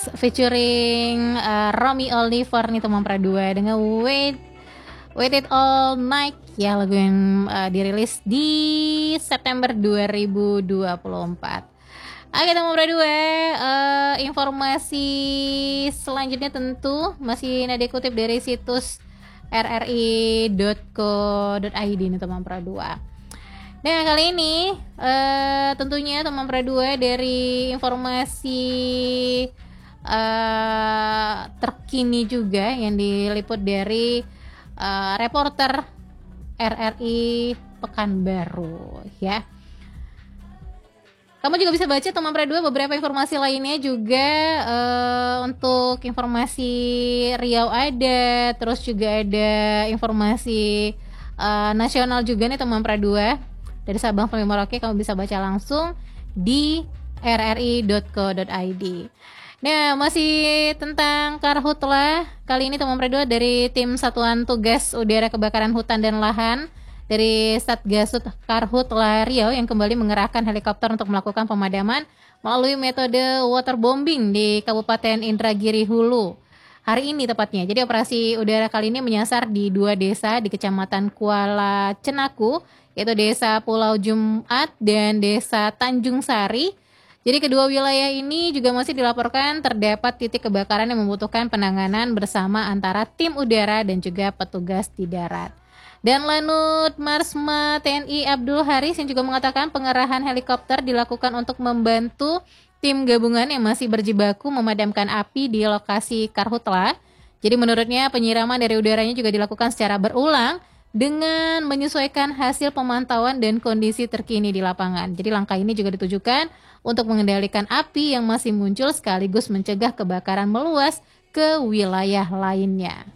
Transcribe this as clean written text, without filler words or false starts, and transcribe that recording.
featuring Romy Oliver nih teman Pradua dengan Wait It All Night ya, lagu yang dirilis di September 2024. Oke teman Pradua, informasi selanjutnya tentu masih Nadia kutip dari situs rri.co.id nih teman Pradua. Nah kali ini tentunya teman Pradua dari informasi terkini juga yang diliput dari reporter RRI Pekanbaru ya. Kamu juga bisa baca teman Pradua beberapa informasi lainnya juga, untuk informasi Riau ada, terus juga ada informasi nasional juga nih teman Pradua. Dari Sabang sampai Merauke kamu bisa baca langsung di rri.co.id. Nah, masih tentang Karhutla. Kali ini teman Pradua dari tim Satuan Tugas Udara Kebakaran Hutan dan Lahan dari Satgasut Karhutla Riau yang kembali mengerahkan helikopter untuk melakukan pemadaman melalui metode waterbombing di Kabupaten Indragiri Hulu. Hari ini tepatnya. Jadi operasi udara kali ini menyasar di 2 desa di Kecamatan Kuala Cenaku, yaitu Desa Pulau Jumat dan Desa Tanjung Sari. Jadi kedua wilayah ini juga masih dilaporkan terdapat titik kebakaran yang membutuhkan penanganan bersama antara tim udara dan juga petugas di darat. Dan Lanut Marsma TNI Abdul Haris yang juga mengatakan pengerahan helikopter dilakukan untuk membantu tim gabungan yang masih berjibaku memadamkan api di lokasi Karhutla. Jadi menurutnya penyiraman dari udaranya juga dilakukan secara berulang dengan menyesuaikan hasil pemantauan dan kondisi terkini di lapangan. Jadi langkah ini juga ditujukan untuk mengendalikan api yang masih muncul sekaligus mencegah kebakaran meluas ke wilayah lainnya.